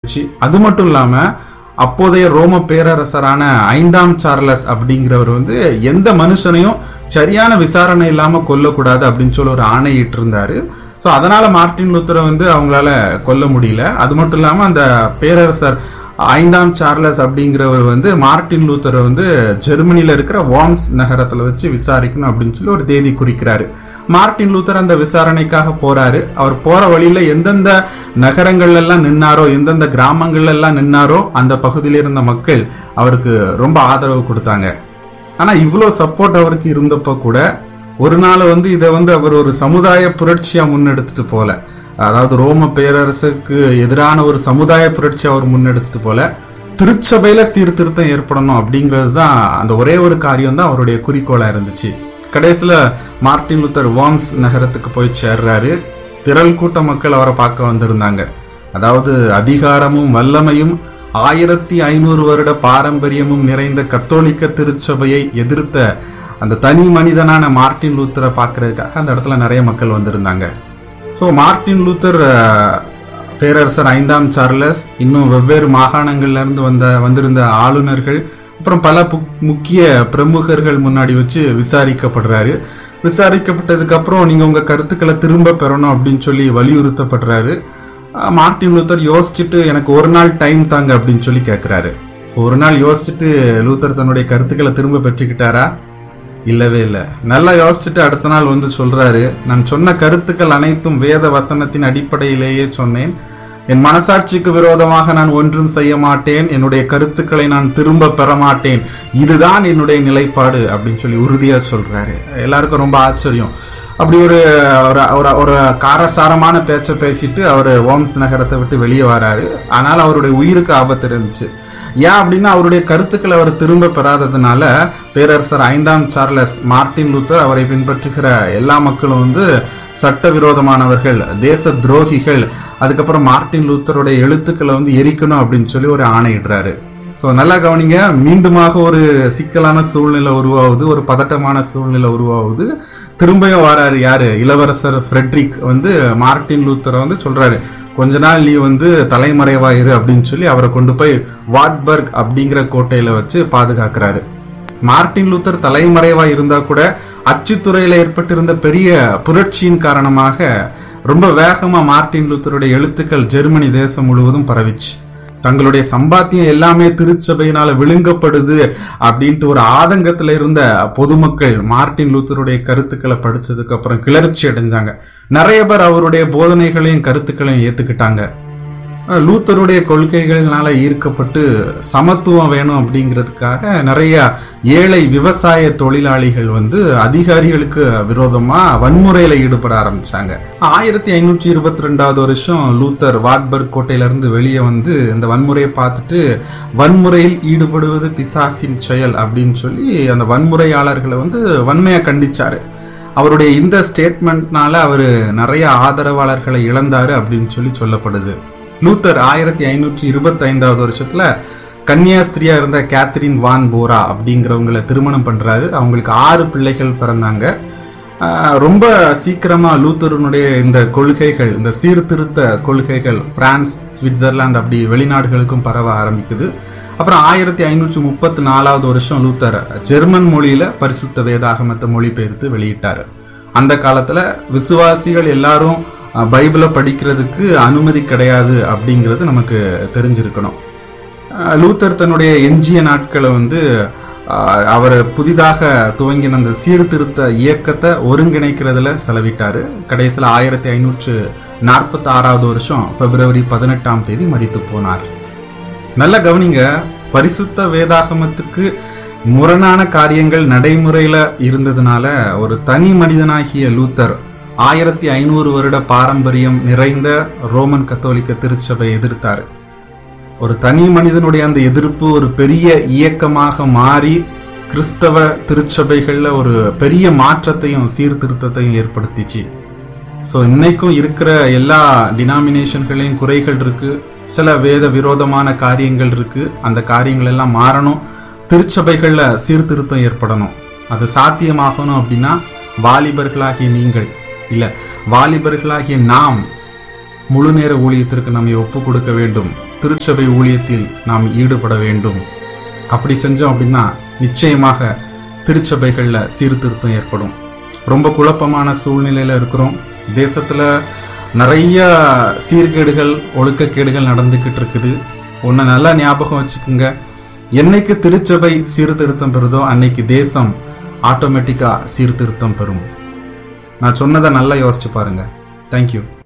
இருந்துச்சு. அது மட்டும் இல்லாம அப்போதைய ரோம பேரரசரான 5ஆம் சார்லஸ் அப்படிங்கிறவர் வந்து எந்த மனுஷனையும் சரியான விசாரணை இல்லாம கொல்லக்கூடாது அப்படின்னு சொல்லி ஒரு ஆணையிட்டு இருந்தாரு. ஸோ அதனால மார்ட்டின் லூத்தரை வந்து அவங்களால கொல்ல முடியல. அது மட்டும் இல்லாம அந்த பேரரசர் 5ஆம் சார்லஸ் அப்படிங்கிறவர் வந்து மார்ட்டின் லூத்தரை வந்து ஜெர்மனியில இருக்கிற வார்ம்ஸ் நகரத்துல வச்சு விசாரிக்கணும் அப்படின்னு சொல்லி ஒரு தேதி குறிக்கிறாரு. மார்ட்டின் லூத்தர் அந்த விசாரணைக்காக போறாரு. அவர் போற வழியில எந்தெந்த நகரங்கள்ல எல்லாம் நின்னாரோ, எந்தெந்த கிராமங்கள்ல எல்லாம் நின்னாரோ அந்த பகுதியில இருந்த மக்கள் அவருக்கு ரொம்ப ஆதரவு கொடுத்தாங்க. ஆனா இவ்வளவு சப்போர்ட் அவருக்கு இருந்தப்ப கூட ஒரு நாள் வந்து இதை வந்து அவர் ஒரு சமுதாய புரட்சியா முன்னெடுத்துட்டு போல, அதாவது ரோம பேரரசுக்கு எதிரான ஒரு சமுதாய புரட்சி அவர் முன்னெடுத்துட்டு போல, திருச்சபையில சீர்திருத்தம் ஏற்படணும் அப்படிங்கிறது தான் அந்த ஒரே ஒரு காரியம் தான் அவருடைய குறிக்கோளா இருந்துச்சு. கடைசியில மார்ட்டின் லூத்தர் வார்ம்ஸ் நகரத்துக்கு போய் சேர்றாரு. திரள் கூட்ட மக்கள் அவரை பார்க்க வந்திருந்தாங்க. அதாவது அதிகாரமும் வல்லமையும் 1500 வருட பாரம்பரியமும் நிறைந்த கத்தோலிக்க திருச்சபையை எதிர்த்த அந்த தனி மனிதனான மார்ட்டின் லூத்தரை பார்க்கறதுக்காக அந்த இடத்துல நிறைய மக்கள் வந்திருந்தாங்க. ஸோ மார்ட்டின் லூத்தர் பேரரசர் 5ஆம் சார்லஸ், இன்னும் வெவ்வேறு மாகாணங்கள்ல இருந்து வந்திருந்த ஆளுநர்கள், அப்புறம் பல முக்கிய பிரமுகர்கள் முன்னாடி வச்சு விசாரிக்கப்படுறாரு. விசாரிக்கப்பட்டதுக்கு அப்புறம் நீங்க உங்க கருத்துக்களை திரும்ப பெறணும் அப்படின்னு சொல்லி வலியுறுத்தப்படுறாரு. மார்ட்டின் லூத்தர் யோசிச்சுட்டு எனக்கு ஒரு நாள் டைம் தாங்க அப்படின்னு சொல்லி கேட்கிறாரு. ஒரு நாள் யோசிச்சுட்டு லூத்தர் தன்னுடைய கருத்துக்களை திரும்ப பெற்றுக்கிட்டாரா? இல்லவே இல்லை. நல்லா யோசிச்சுட்டு அடுத்த நாள் வந்து சொல்றாரு, நான் சொன்ன கருத்துக்கள் அனைத்தும் வேத வசனத்தின் அடிப்படையிலேயே சொன்னேன். என் மனசாட்சிக்கு விரோதமாக நான் ஒன்றும் செய்ய மாட்டேன். என்னுடைய கருத்துக்களை நான் திரும்ப பெற மாட்டேன். இதுதான் என்னுடைய நிலைப்பாடு அப்படின்னு சொல்லி உறுதியா சொல்றாரு. எல்லாருக்கும் ரொம்ப ஆச்சரியம். அப்படி ஒரு காரசாரமான பேச்சை பேசிட்டு அவர் வார்ம்ஸ் நகரத்தை விட்டு வெளியே வராரு. ஆனால் அவருடைய உயிருக்கு ஆபத்து இருந்துச்சு. ஏன் அப்படின்னா அவருடைய கருத்துக்களை அவர் திரும்ப பெறாததுனால பேரரசர் 5ஆம் சார்லஸ், மார்ட்டின் லூத்தர், அவரை பின்பற்றுகிற எல்லா மக்களும் வந்து சட்டவிரோதமானவர்கள், தேச துரோகிகள், அதுக்கப்புறம் மார்ட்டின் லூத்தருடைய எழுத்துக்களை வந்து எரிக்கணும் அப்படின்னு சொல்லி ஒரு ஆணையிடுறாரு. ஸோ நல்லா கவனிங்க, மீண்டுமாக ஒரு சிக்கலான சூழ்நிலை உருவாகுது, ஒரு பதட்டமான சூழ்நிலை உருவாகுது. திரும்பியும் வராரு யாரு, இளவரசர் ஃப்ரெட்ரிக் வந்து மார்ட்டின் லூத்தரை வந்து சொல்றாரு, கொஞ்ச நாள் நீ வந்து தலைமறைவாயிரு அப்படின்னு சொல்லி அவரை கொண்டு போய் வாட்பர்க் அப்படிங்கிற கோட்டையில வச்சு பாதுகாக்கிறாரு. மார்ட்டின் லூத்தர் தலைமறைவா இருந்தா கூட அச்சுத்துறையில ஏற்பட்டிருந்த பெரிய புரட்சியின் காரணமாக ரொம்ப வேகமா மார்ட்டின் லூத்தருடைய எழுத்துக்கள் ஜெர்மனி தேசம் முழுவதும் பரவிச்சு. தங்களுடைய சம்பாத்தியம் எல்லாமே திருச்சபையினால விழுங்கப்படுது அப்படின்ட்டு ஒரு ஆதங்கத்துல இருந்த பொதுமக்கள் மார்ட்டின் லூத்தருடைய கருத்துக்களை படிச்சதுக்கு அப்புறம் கிளர்ச்சி அடைஞ்சாங்க. நிறைய பேர் அவருடைய போதனைகளையும் கருத்துக்களையும் ஏத்துக்கிட்டாங்க. லூத்தருடைய கொள்கைகள்னால ஈர்க்கப்பட்டு சமத்துவம் வேணும் அப்படிங்கிறதுக்காக நிறைய ஏழை விவசாய தொழிலாளிகள் வந்து அதிகாரிகளுக்கு விரோதமா வன்முறையில ஈடுபட ஆரம்பிச்சாங்க. 1522 வருஷம் லூத்தர் வாட்பர்க் கோட்டையிலிருந்து வெளியே வந்து இந்த வன்முறையை பார்த்துட்டு வன்முறையில் ஈடுபடுவது பிசாசின் செயல் அப்படின்னு சொல்லி அந்த வன்முறையாளர்களை வந்து வன்மையா கண்டிச்சாரு. அவருடைய இந்த ஸ்டேட்மெண்ட்னால அவரு நிறைய ஆதரவாளர்களை இழந்தாரு அப்படின்னு சொல்லி சொல்லப்படுது. லூத்தர் 1525 வருஷத்துல கன்னியாஸ்திரியா இருந்த கேத்ரின் வான் போரா அப்படிங்கிறவங்களை திருமணம் பண்றாரு. அவங்களுக்கு 6 பிள்ளைகள் பிறந்தாங்க. ரொம்ப சீக்கிரமா லூத்தருனுடைய இந்த கொள்கைகள், இந்த சீர்திருத்த கொள்கைகள் பிரான்ஸ், சுவிட்சர்லாந்து அப்படி வெளிநாடுகளுக்கும் பரவ ஆரம்பிக்குது. அப்புறம் 1534 வருஷம் லூத்தர் ஜெர்மன் மொழியில பரிசுத்த வேதாகமத்தை மொழிபெயர்த்து வெளியிட்டாரு. அந்த காலத்துல விசுவாசிகள் எல்லாரும் பைபிளை படிக்கிறதுக்கு அனுமதி கிடையாது அப்படிங்கிறது நமக்கு தெரிஞ்சிருக்கணும். லூத்தர் தன்னுடைய எஞ்சிய நாட்களை வந்து அவர் புதிதாக துவங்கின அந்த சீர்திருத்த இயக்கத்தை ஒருங்கிணைக்கிறதுல செலவிட்டாரு. கடைசியில் 1546 வருஷம் பிப்ரவரி 18 மரித்து போனார். நல்ல கவனிங்க, பரிசுத்த வேதாகமத்துக்கு முரணான காரியங்கள் நடைமுறையில இருந்ததுனால ஒரு தனி மனிதனாகிய லூத்தர் 1500 வருட பாரம்பரியம் நிறைந்த ரோமன் கத்தோலிக்க திருச்சபையை எதிர்த்தாரு. ஒரு தனி மனிதனுடைய அந்த எதிர்ப்பு ஒரு பெரிய இயக்கமாக மாறி கிறிஸ்தவ திருச்சபைகள்ல ஒரு பெரிய மாற்றத்தையும் சீர்திருத்தத்தையும் ஏற்படுத்திச்சு. ஸோ இன்னைக்கும் இருக்கிற எல்லா டினாமினேஷன்களையும் குறைகள் இருக்கு, சில வேத விரோதமான காரியங்கள் இருக்கு. அந்த காரியங்கள் எல்லாம் மாறணும், திருச்சபைகள்ல சீர்திருத்தம் ஏற்படணும். அது சாத்தியமாகணும் அப்படின்னா வாலிபர்களாகிய நீங்கள் வாலிபர்களாகிய நாம் முழு நேர ஊழியத்திற்கு நம்மை ஒப்பு கொடுக்க வேண்டும். திருச்சபை ஊழியத்தில் நாம் ஈடுபட வேண்டும். அப்படி செஞ்சோம் அப்படின்னா நிச்சயமாக திருச்சபைகளில் சீர்திருத்தம் ஏற்படும். ரொம்ப குழப்பமான சூழ்நிலையில் இருக்கிறோம். தேசத்தில் நிறைய சீர்கேடுகள், ஒழுக்கக்கேடுகள் நடந்துக்கிட்டு இருக்குது. ஒன்று நல்லா ஞாபகம் வச்சுக்கோங்க, என்னைக்கு திருச்சபை சீர்திருத்தம் பெறுதோ அன்னைக்கு தேசம் ஆட்டோமேட்டிக்காக சீர்திருத்தம் பெறும். நான் சொன்னதை நல்லா யோசிச்சு பாருங்க. தேங்க்யூ.